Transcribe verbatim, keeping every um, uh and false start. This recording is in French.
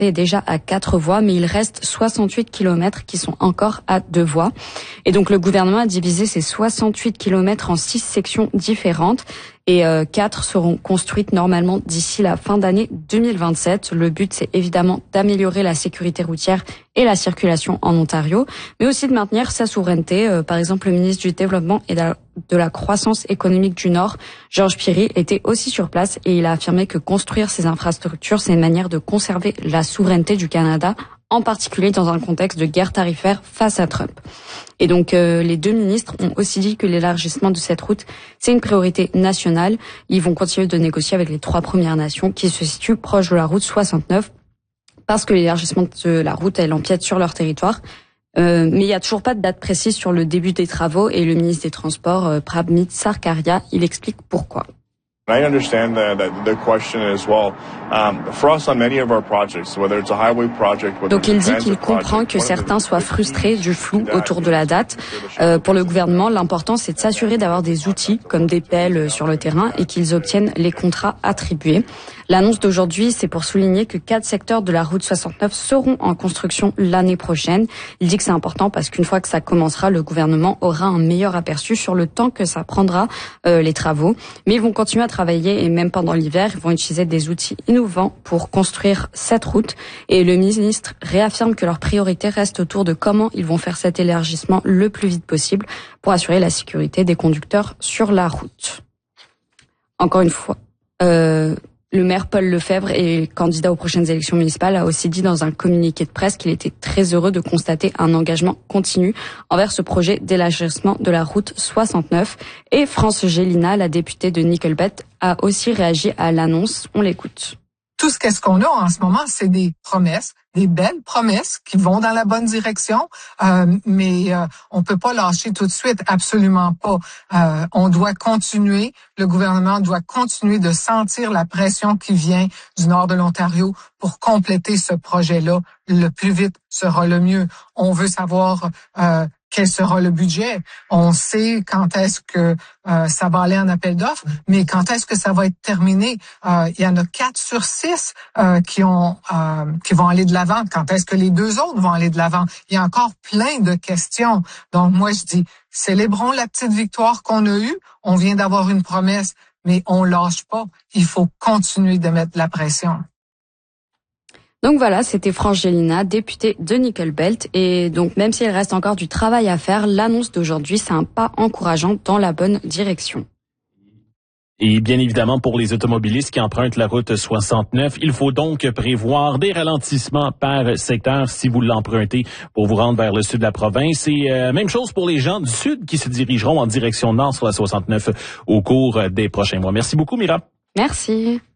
est déjà à quatre voies, mais il reste soixante-huit kilomètres qui sont encore à deux voies. Et donc le gouvernement a divisé ces soixante-huit kilomètres en six sections différentes. Et euh, quatre seront construites normalement d'ici la fin d'année deux mille vingt-sept. Le but, c'est évidemment d'améliorer la sécurité routière et la circulation en Ontario, mais aussi de maintenir sa souveraineté. Euh, par exemple, le ministre du Développement et de la, de la Croissance économique du Nord, Georges Pirie, était aussi sur place et il a affirmé que construire ces infrastructures, c'est une manière de conserver la souveraineté du Canada, en particulier dans un contexte de guerre tarifaire face à Trump. Et donc euh, les deux ministres ont aussi dit que l'élargissement de cette route, c'est une priorité nationale. Ils vont continuer de négocier avec les trois Premières Nations qui se situent proches de la route soixante-neuf parce que l'élargissement de la route, elle empiète sur leur territoire. Euh, mais il n'y a toujours pas de date précise sur le début des travaux et le ministre des Transports, euh, Pramit Sarkaria, il explique pourquoi. I understand the, the, the question as well. Um, for us on many of our projects, whether it's a highway project, whether Donc il dit qu'il comprend que certains soient frustrés du flou autour de la date. Euh, pour le gouvernement, l'important c'est de s'assurer d'avoir des outils comme des pelles sur le terrain et qu'ils obtiennent les contrats attribués. L'annonce d'aujourd'hui, c'est pour souligner que quatre secteurs de la route soixante-neuf seront en construction l'année prochaine. Il dit que c'est important parce qu'une fois que ça commencera, le gouvernement aura un meilleur aperçu sur le temps que ça prendra euh, les travaux. Mais ils vont continuer à travailler et même pendant l'hiver, ils vont utiliser des outils innovants pour construire cette route. Et le ministre réaffirme que leur priorité reste autour de comment ils vont faire cet élargissement le plus vite possible pour assurer la sécurité des conducteurs sur la route. Encore une fois, euh, le maire Paul Lefebvre et candidat aux prochaines élections municipales a aussi dit dans un communiqué de presse qu'il était très heureux de constater un engagement continu envers ce projet d'élargissement de la route soixante-neuf. Et France Gélina, la députée de Nickelbelt, a aussi réagi à l'annonce. On l'écoute. Tout ce qu'est-ce qu'on a en ce moment, c'est des promesses, des belles promesses qui vont dans la bonne direction, euh, mais euh, on peut pas lâcher tout de suite, absolument pas. Euh, on doit continuer, le gouvernement doit continuer de sentir la pression qui vient du nord de l'Ontario pour compléter ce projet-là. Le plus vite sera le mieux. On veut savoir euh, quel sera le budget. On sait quand est-ce que euh, ça va aller en appel d'offres, mais quand est-ce que ça va être terminé? Euh, il y en a quatre sur six euh, qui ont euh, qui vont aller de l'avant. Quand est-ce que les deux autres vont aller de l'avant? Il y a encore plein de questions. Donc moi je dis, célébrons la petite victoire qu'on a eue. On vient d'avoir une promesse, mais on lâche pas. Il faut continuer de mettre de la pression. Donc voilà, c'était France Gélina, députée de Nickelbelt. Et donc même s'il reste encore du travail à faire, l'annonce d'aujourd'hui, c'est un pas encourageant dans la bonne direction. Et bien évidemment, pour les automobilistes qui empruntent la route soixante-neuf, il faut donc prévoir des ralentissements par secteur si vous l'empruntez pour vous rendre vers le sud de la province. Et euh, même chose pour les gens du sud qui se dirigeront en direction nord sur la soixante-neuf au cours des prochains mois. Merci beaucoup, Mira. Merci.